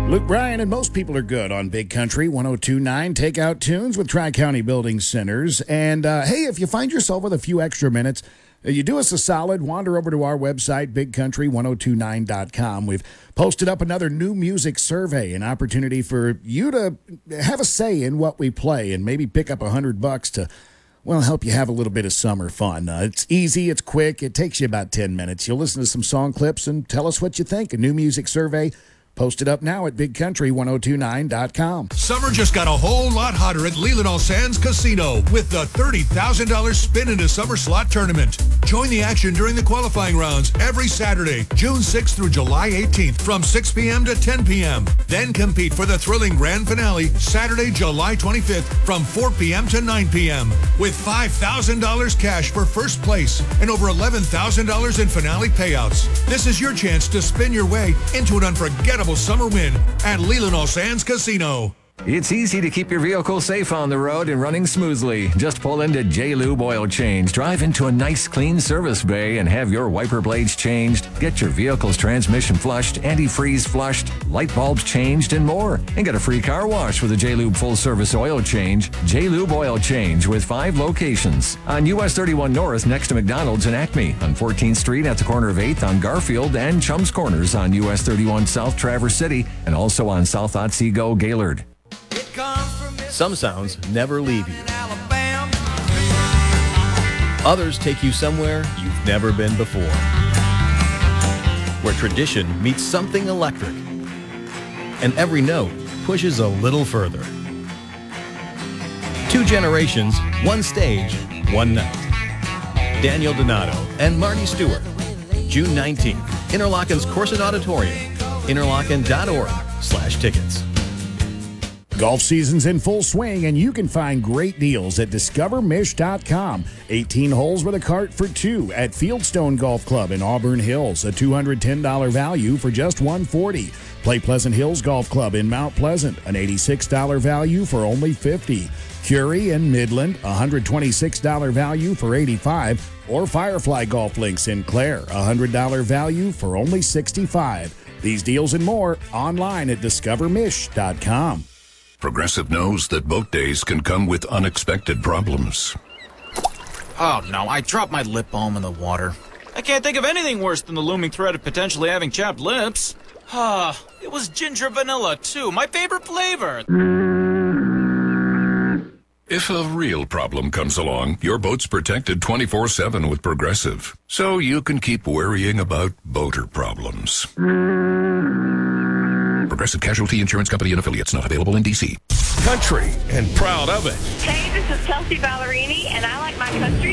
Luke Bryan and Most People Are Good on Big Country 102.9. Takeout tunes with Tri-County Building Centers. And hey, if you find yourself with a few extra minutes, you do us a solid, wander over to our website, bigcountry1029.com. We've posted up another new music survey, an opportunity for you to have a say in what we play and maybe pick up $100 to, well, help you have a little bit of summer fun. It's easy, it's quick, it takes you about 10 minutes. You'll listen to some song clips and tell us what you think. A new music survey posted up now at bigcountry1029.com. Summer just got a whole lot hotter at Leland All Sands Casino with the $30,000 Spin into Summer Slot Tournament. Join the action during the qualifying rounds every Saturday, June 6th through July 18th from 6 p.m. to 10 p.m. Then compete for the thrilling grand finale Saturday, July 25th from 4 p.m. to 9 p.m. with $5,000 cash for first place and over $11,000 in finale payouts. This is your chance to spin your way into an unforgettable summer win at Leland All Sands Casino. It's easy to keep your vehicle safe on the road and running smoothly. Just pull into J-Lube Oil Change. Drive into a nice, clean service bay and have your wiper blades changed. Get your vehicle's transmission flushed, antifreeze flushed, light bulbs changed, and more. And get a free car wash with a J-Lube full-service oil change. J-Lube Oil Change with 5 locations. On US 31 North next to McDonald's and Acme. On 14th Street at the corner of 8th on Garfield and Chums Corners on US 31 South Traverse City. And also on South Otsego Gaylord. Some sounds never leave you. Others take you somewhere you've never been before. Where tradition meets something electric. And every note pushes a little further. 2 generations, 1 stage, 1 night. Daniel Donato and Marty Stewart. June 19th, Interlochen's Corset Auditorium. Interlochen.org/tickets. Golf season's in full swing, and you can find great deals at discovermish.com. 18 holes with a cart for 2 at Fieldstone Golf Club in Auburn Hills. A $210 value for just $140. Play Pleasant Hills Golf Club in Mount Pleasant. An $86 value for only $50. Curie in Midland. A $126 value for $85. Or Firefly Golf Links in Clare. A $100 value for only $65. These deals and more online at discovermish.com. Progressive knows that boat days can come with unexpected problems. Oh no, I dropped my lip balm in the water. I can't think of anything worse than the looming threat of potentially having chapped lips. It was ginger vanilla too, my favorite flavor. If a real problem comes along, your boat's protected 24/7 with Progressive, so you can keep worrying about boater problems. Progressive Casualty Insurance Company and Affiliates, not available in D.C. Country and proud of it. Hey, this is Kelsey Ballerini, and I like my country